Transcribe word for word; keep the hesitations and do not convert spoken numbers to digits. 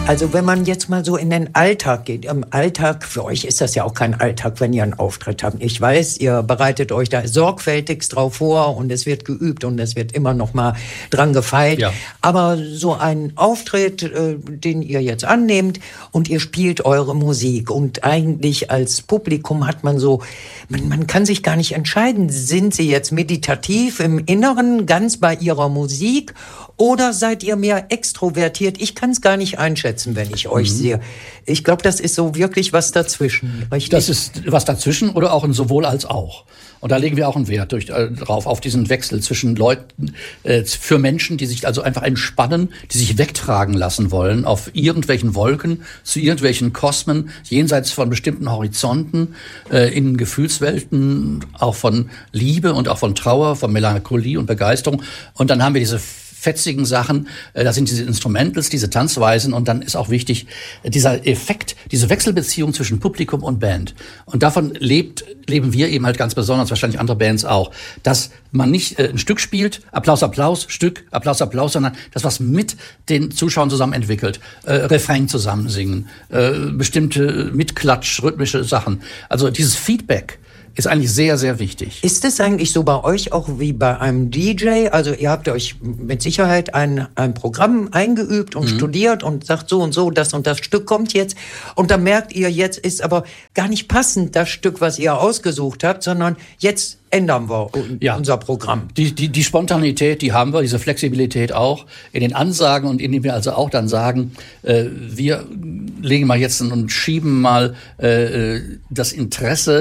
Also wenn man jetzt mal so in den Alltag geht, im Alltag, für euch ist das ja auch kein Alltag, wenn ihr einen Auftritt habt. Ich weiß, ihr bereitet euch da sorgfältigst drauf vor und es wird geübt und es wird immer noch mal dran gefeilt. Ja. Aber so ein Auftritt, äh, den ihr jetzt annehmt und ihr spielt eure Musik und eigentlich als Publikum hat man so, man, man kann sich gar nicht entscheiden, sind sie jetzt meditativ im Inneren, ganz bei ihrer Musik oder seid ihr mehr extrovertiert? Ich kann es gar nicht einschätzen, wenn ich euch mhm. sehe. Ich glaube, das ist so wirklich was dazwischen, richtig? Das ist was dazwischen oder auch ein sowohl als auch. Und da legen wir auch einen Wert durch, äh, drauf, auf diesen Wechsel zwischen Leuten, äh, für Menschen, die sich also einfach entspannen, die sich wegtragen lassen wollen auf irgendwelchen Wolken, zu irgendwelchen Kosmen, jenseits von bestimmten Horizonten, äh, in Gefühlswelten, auch von Liebe und auch von Trauer, von Melancholie und Begeisterung. Und dann haben wir diese fetzigen Sachen, das sind diese Instrumentals, diese Tanzweisen und dann ist auch wichtig, dieser Effekt, diese Wechselbeziehung zwischen Publikum und Band. Und davon lebt, leben wir eben halt ganz besonders, wahrscheinlich andere Bands auch, dass man nicht äh, ein Stück spielt, Applaus, Applaus, Stück, Applaus, Applaus, sondern das, was mit den Zuschauern zusammen entwickelt, äh, Refrain zusammen singen, äh, bestimmte Mitklatsch, rhythmische Sachen. Also dieses Feedback ist eigentlich sehr, sehr wichtig. Ist es eigentlich so bei euch auch wie bei einem D J? Also ihr habt euch mit Sicherheit ein, ein Programm eingeübt und mhm. studiert und sagt so und so, das und das Stück kommt jetzt. Und dann merkt ihr, jetzt ist aber gar nicht passend das Stück, was ihr ausgesucht habt, sondern jetzt ändern wir ja. unser Programm. Die, die, die Spontanität, die haben wir, diese Flexibilität auch in den Ansagen und indem wir also auch dann sagen, äh, wir legen mal jetzt und schieben mal äh, das Interesse